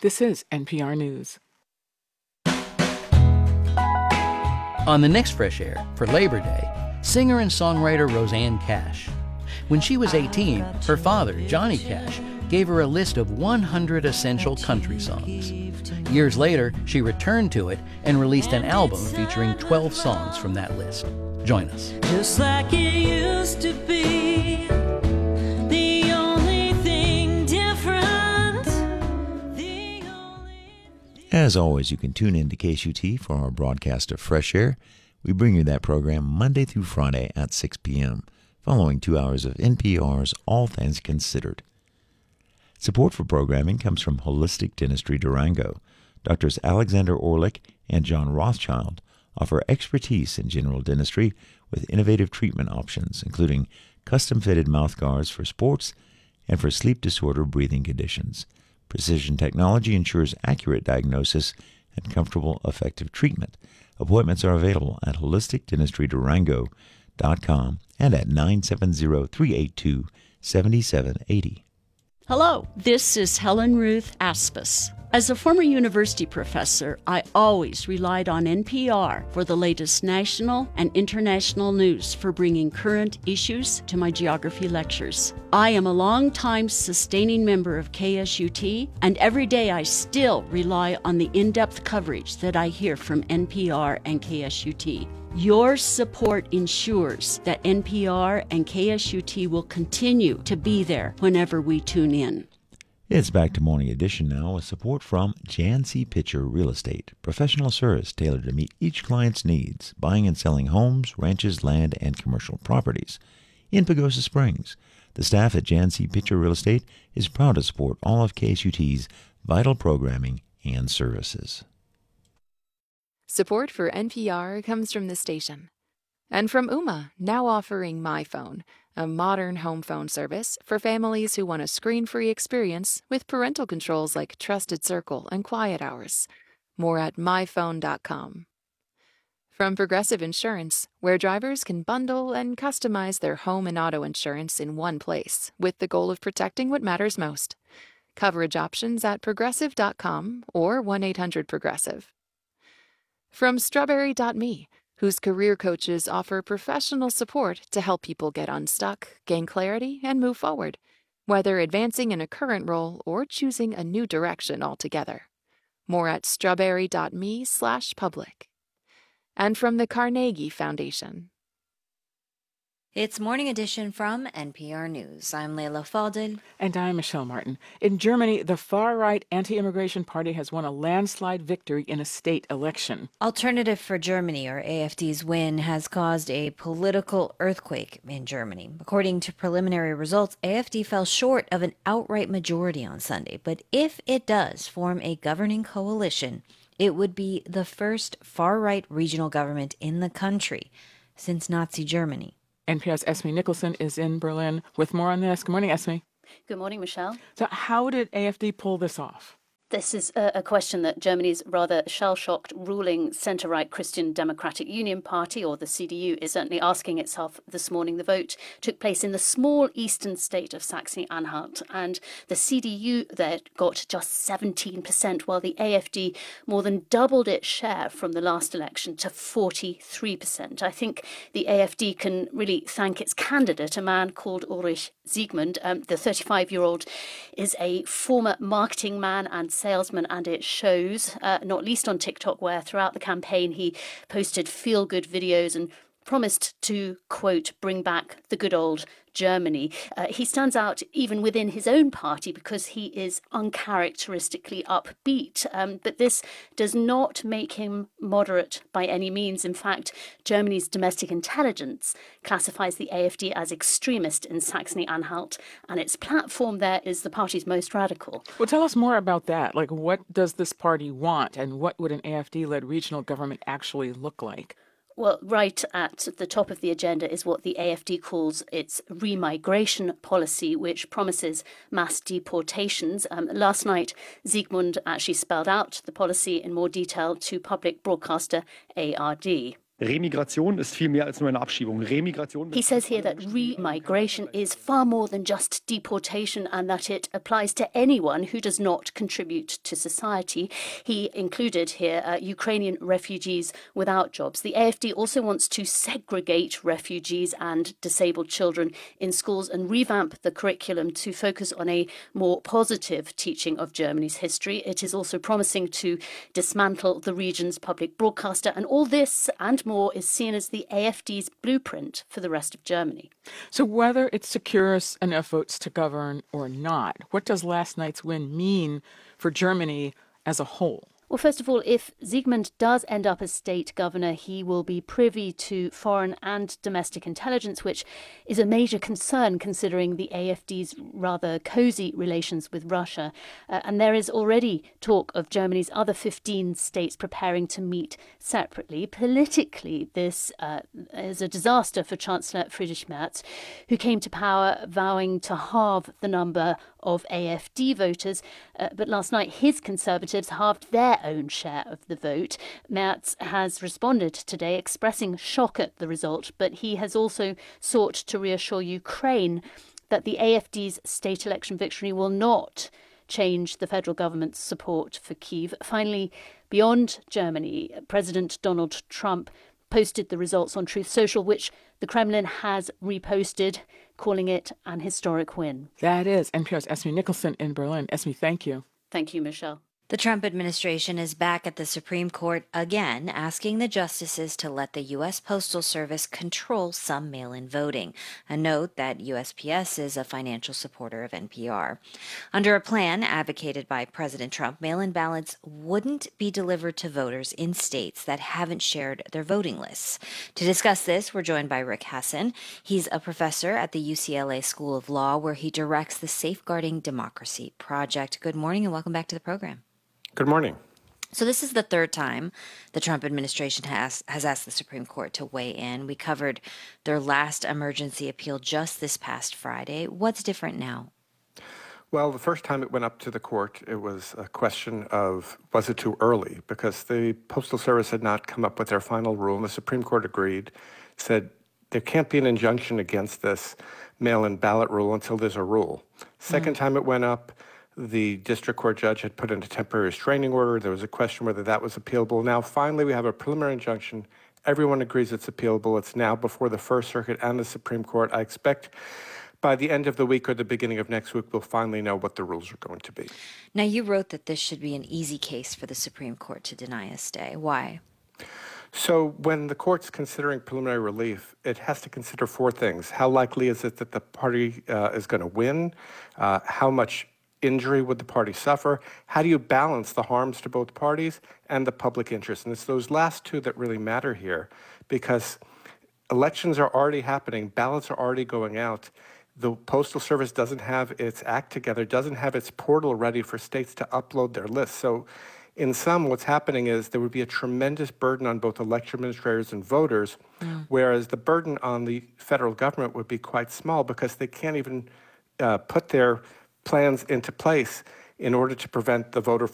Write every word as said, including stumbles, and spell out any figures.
This is N P R News. On the next Fresh Air, for Labor Day, singer and songwriter Rosanne Cash. When she was eighteen, her father, Johnny Cash, gave her a list of one hundred essential country songs. Years later, she returned to it and released an album featuring twelve songs from that list. Join us. Just like it used to be, the only thing different. The only... As always, you can tune in to K S U T for our broadcast of Fresh Air. We bring you that program Monday through Friday at six p.m., following two hours of N P R's All Things Considered. Support for programming comes from Holistic Dentistry Durango. Doctors Alexander Orlick and John Rothschild offer expertise in general dentistry with innovative treatment options, including custom-fitted mouth guards for sports and for sleep disorder breathing conditions. Precision technology ensures accurate diagnosis and comfortable, effective treatment. Appointments are available at holistic dentistry durango dot com and at nine seven zero, three eight two, seven seven eight zero. Hello, this is Helen Ruth Aspis. As a former university professor, I always relied on N P R for the latest national and international news for bringing current issues to my geography lectures. I am a longtime sustaining member of K S U T, and every day I still rely on the in-depth coverage that I hear from N P R and K S U T. Your support ensures that N P R and K S U T will continue to be there whenever we tune in. It's back to Morning Edition now with support from Jancy Pitcher Real Estate, professional service tailored to meet each client's needs, buying and selling homes, ranches, land, and commercial properties. In Pagosa Springs, the staff at Jancy Pitcher Real Estate is proud to support all of K S U T's vital programming and services. Support for N P R comes from the station. And from Ooma, now offering MyPhone, a modern home phone service for families who want a screen-free experience with parental controls like Trusted Circle and Quiet Hours. More at my phone dot com. From Progressive Insurance, where drivers can bundle and customize their home and auto insurance in one place with the goal of protecting what matters most. Coverage options at progressive dot com or one eight hundred progressive. From Strawberry dot me, whose career coaches offer professional support to help people get unstuck, gain clarity, and move forward, whether advancing in a current role or choosing a new direction altogether. More at strawberry dot me slash public. And from the Carnegie Foundation. It's Morning Edition from N P R News. I'm Leila Fadel. And I'm Michelle Martin. In Germany, the far-right anti-immigration party has won a landslide victory in a state election. Alternative for Germany, or A F D's win, has caused a political earthquake in Germany. According to preliminary results, A F D fell short of an outright majority on Sunday. But if it does form a governing coalition, it would be the first far-right regional government in the country since Nazi Germany. N P R's Esme Nicholson is in Berlin with more on this. Good morning, Esme. Good morning, Michelle. So how did A F D pull this off? This is a, a question that Germany's rather shell-shocked ruling centre-right Christian Democratic Union Party, or the C D U, is certainly asking itself this morning. The vote took place in the small eastern state of Saxony-Anhalt, and the C D U there got just seventeen percent, while the A F D more than doubled its share from the last election to forty-three percent. I think the A F D can really thank its candidate, a man called Ulrich Siegmund. Um, the thirty-five-year-old is a former marketing man and salesman, and it shows, uh, not least on TikTok, where throughout the campaign he posted feel-good videos and promised to, quote, bring back the good old Germany. Uh, he stands out even within his own party because he is uncharacteristically upbeat. Um, but this does not make him moderate by any means. In fact, Germany's domestic intelligence classifies the A F D as extremist in Saxony-Anhalt, and its platform there is the party's most radical. Well, tell us more about that. Like, what does this party want, and what would an A F D-led regional government actually look like? Well, right at the top of the agenda is what the A F D calls its remigration policy, which promises mass deportations. Um, last night, Siegmund actually spelled out the policy in more detail to public broadcaster A R D. Remigration ist viel mehr als nur eine Abschiebung. Remigration. He says here that re-migration is far more than just deportation and that it applies to anyone who does not contribute to society. He included here uh, Ukrainian refugees without jobs. The A F D also wants to segregate refugees and disabled children in schools and revamp the curriculum to focus on a more positive teaching of Germany's history. It is also promising to dismantle the region's public broadcaster, and all this and more is seen as the A F D's blueprint for the rest of Germany. So whether it secures enough votes to govern or not, what does last night's win mean for Germany as a whole? Well, first of all, if Siegmund does end up as state governor, he will be privy to foreign and domestic intelligence, which is a major concern considering the A F D's rather cosy relations with Russia. Uh, and there is already talk of Germany's other fifteen states preparing to meet separately. Politically, this uh, is a disaster for Chancellor Friedrich Merz, who came to power vowing to halve the number of A F D voters. Uh, but last night, his Conservatives halved their own share of the vote. Merz has responded today, expressing shock at the result, but he has also sought to reassure Ukraine that the A F D's state election victory will not change the federal government's support for Kyiv. Finally, beyond Germany, President Donald Trump posted the results on Truth Social, which the Kremlin has reposted, calling it an historic win. That is N P R's Esme Nicholson in Berlin. Esme, thank you. Thank you, Michelle. The Trump administration is back at the Supreme Court again, asking the justices to let the U S Postal Service control some mail-in voting. A note that U S P S is a financial supporter of N P R. Under a plan advocated by President Trump, mail-in ballots wouldn't be delivered to voters in states that haven't shared their voting lists. To discuss this, we're joined by Rick Hasen. He's a professor at the U C L A School of Law, where he directs the Safeguarding Democracy Project. Good morning and welcome back to the program. Good morning. So this is the third time the Trump administration has, has asked the Supreme Court to weigh in. We covered their last emergency appeal just this past Friday. What's different now? Well, the first time it went up to the court, it was a question of, was it too early? Because the Postal Service had not come up with their final rule, and the Supreme Court agreed, said there can't be an injunction against this mail-in ballot rule until there's a rule. Second mm. time it went up, the district court judge had put in a temporary restraining order. There was a question whether that was appealable. Now, finally, we have a preliminary injunction. Everyone agrees it's appealable. It's now before the First Circuit and the Supreme Court. I expect by the end of the week or the beginning of next week, we'll finally know what the rules are going to be. Now, you wrote that this should be an easy case for the Supreme Court to deny a stay. Why? So when the court's considering preliminary relief, it has to consider four things. How likely is it that the party uh, is going to win? Uh, how much injury would the party suffer? How do you balance the harms to both parties and the public interest? And it's those last two that really matter here, because elections are already happening, ballots are already going out. The Postal Service doesn't have its act together, doesn't have its portal ready for states to upload their lists. So in sum, what's happening is there would be a tremendous burden on both election administrators and voters, mm. whereas the burden on the federal government would be quite small because they can't even uh, put their plans into place in order to prevent the voter